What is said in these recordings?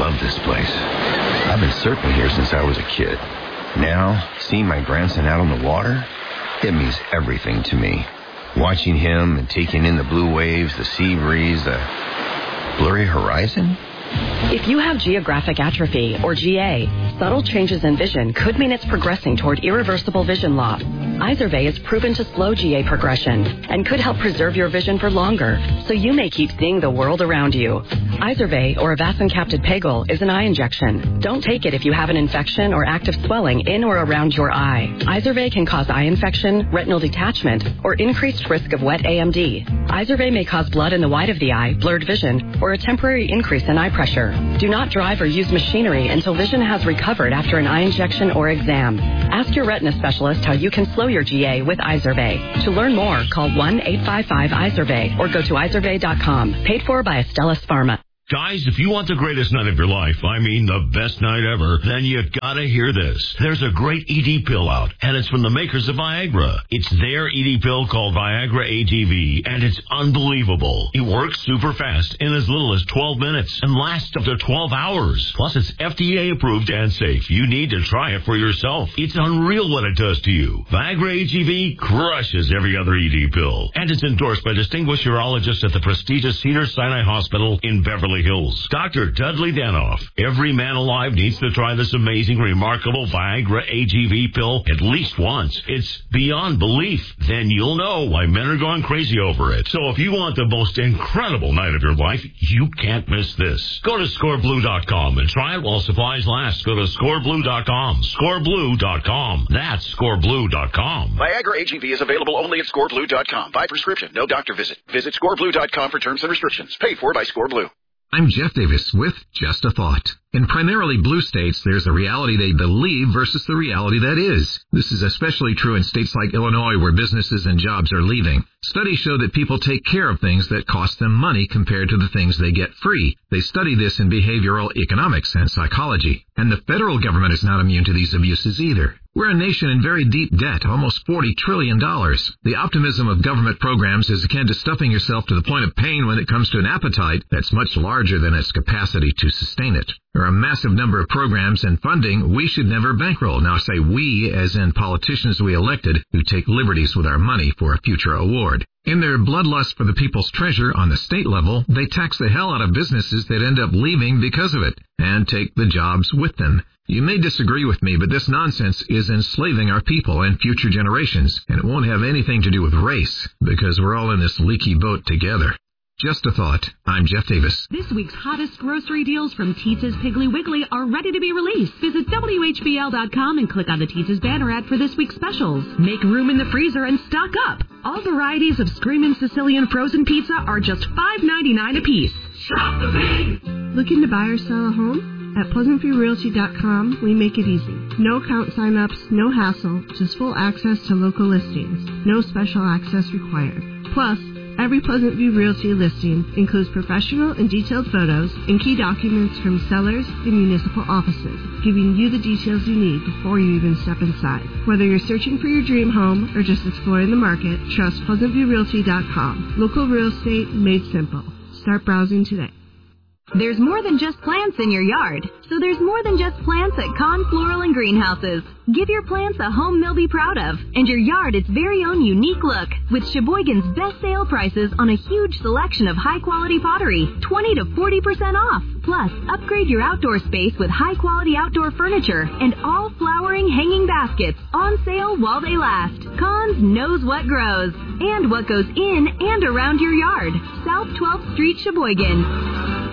love this place. I've been surfing here since I was a kid. Now, seeing my grandson out on the water, it means everything to me. Watching him and taking in the blue waves, the sea breeze, the blurry horizon. If you have geographic atrophy, or GA, subtle changes in vision could mean it's progressing toward irreversible vision loss. Izervay is proven to slow GA progression and could help preserve your vision for longer, so you may keep seeing the world around you. Izervay, or avacincaptad pegol, is an eye injection. Don't take it if you have an infection or active swelling in or around your eye. Izervay can cause eye infection, retinal detachment, or increased risk of wet AMD. Izervay may cause blood in the white of the eye, blurred vision, or a temporary increase in eye pressure. Do not drive or use machinery until vision has recovered after an eye injection or exam. Ask your retina specialist how you can slow your GA with Izervay. To learn more, call 1-855-IZERVAY or go to izervay.com. Paid for by Astellas Pharma. Guys, if you want the greatest night of your life, I mean the best night ever, then you gotta hear this. There's a great ED pill out, and it's from the makers of Viagra. It's their ED pill called Viagra ATV, and it's unbelievable. It works super fast in as little as 12 minutes and lasts up to 12 hours. Plus, it's FDA approved and safe. You need to try it for yourself. It's unreal what it does to you. Viagra ATV crushes every other ED pill, and it's endorsed by distinguished urologists at the prestigious Cedars-Sinai Hospital in Beverly Hills. Dr. Dudley Danoff. Every man alive needs to try this amazing, remarkable Viagra AGV pill at least once. It's beyond belief. Then you'll know why men are going crazy over it. So if you want the most incredible night of your life, you can't miss this. Go to scoreblue.com and try it while supplies last. Go to scoreblue.com. Scoreblue.com. That's scoreblue.com. Viagra AGV is available only at scoreblue.com. By prescription, no doctor visit. Visit scoreblue.com for terms and restrictions. Paid for by ScoreBlue. I'm Jeff Davis with Just a Thought. In primarily blue states, there's a reality they believe versus the reality that is. This is especially true in states like Illinois, where businesses and jobs are leaving. Studies show that people take care of things that cost them money compared to the things they get free. They study this in behavioral economics and psychology. And the federal government is not immune to these abuses either. We're a nation in very deep debt, almost $40 trillion. The optimism of government programs is akin to stuffing yourself to the point of pain when it comes to an appetite that's much larger than its capacity to sustain it. There are a massive number of programs and funding we should never bankroll. Now I say we, as in politicians we elected who take liberties with our money for a future award. In their bloodlust for the people's treasure on the state level, they tax the hell out of businesses that end up leaving because of it, and take the jobs with them. You may disagree with me, but this nonsense is enslaving our people and future generations, and it won't have anything to do with race, because we're all in this leaky boat together. Just a thought. I'm Jeff Davis. This week's hottest grocery deals from Teetza's Piggly Wiggly are ready to be released. Visit WHBL.com and click on the Teetza's banner ad for this week's specials. Make room in the freezer and stock up. All varieties of Screamin' Sicilian frozen pizza are just $5.99 a piece. Shop the big. Looking to buy or sell a home? At PleasantViewRealty.com, we make it easy. No account sign-ups, no hassle, just full access to local listings. No special access required. Plus, every Pleasant View Realty listing includes professional and detailed photos and key documents from sellers and municipal offices, giving you the details you need before you even step inside. Whether you're searching for your dream home or just exploring the market, trust PleasantViewRealty.com. Local real estate made simple. Start browsing today. There's more than just plants in your yard, so there's more than just plants at Con Floral and Greenhouses. Give your plants a home they'll be proud of, and your yard its very own unique look, with Sheboygan's best sale prices on a huge selection of high-quality pottery, 20 to 40% off. Plus, upgrade your outdoor space with high-quality outdoor furniture and all flowering hanging baskets on sale while they last. Cons knows what grows and what goes in and around your yard. South 12th Street, Sheboygan.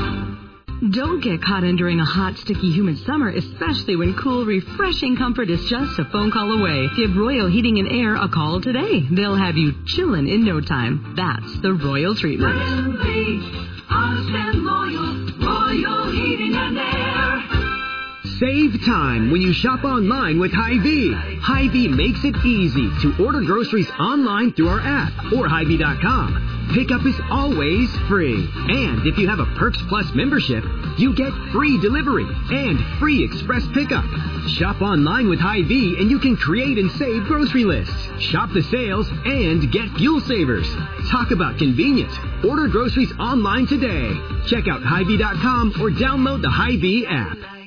Don't get caught entering a hot, sticky, humid summer, especially when cool, refreshing comfort is just a phone call away. Give Royal Heating and Air a call today. They'll have you chillin' in no time. That's the Royal treatment. Friendly, honest and loyal, Royal Heating and Air. Save time when you shop online with Hy-Vee. Hy-Vee makes it easy to order groceries online through our app or Hy-Vee.com. Pickup is always free. And if you have a Perks Plus membership, you get free delivery and free express pickup. Shop online with Hy-Vee and you can create and save grocery lists. Shop the sales and get fuel savers. Talk about convenience. Order groceries online today. Check out Hy-Vee.com or download the Hy-Vee app.